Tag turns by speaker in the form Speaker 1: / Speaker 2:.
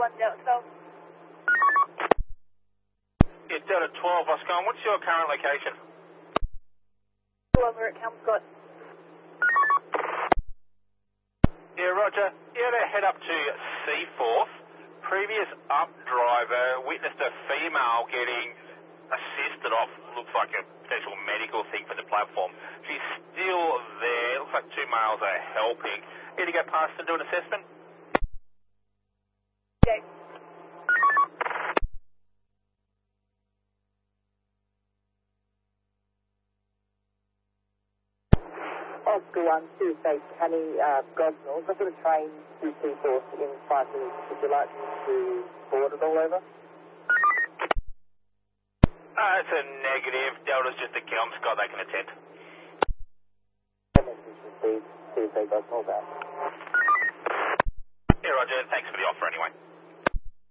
Speaker 1: 1 Delta 12.
Speaker 2: Yeah, Delta 12, Oscar. What's your current location?
Speaker 1: Over at Kelmscott.
Speaker 2: Yeah, Roger. Yeah, to head up to Seaforth. Previous up driver witnessed a female getting assisted off, looks like a potential medical thing for the platform. She's still there. Looks like 2 males are helping. Here to go past and do an assessment?
Speaker 1: Okay.
Speaker 3: Oscar 1, Tuesday, Canny, Gosnell. I've got a train to Seaforth in 5 minutes. Would you like me to board it all over?
Speaker 2: It's a negative. Delta's just a Kelmscott. They can attend.
Speaker 3: Message received, Tuesday, Gosnell, back.
Speaker 2: Yeah, Roger. Thanks for the offer anyway.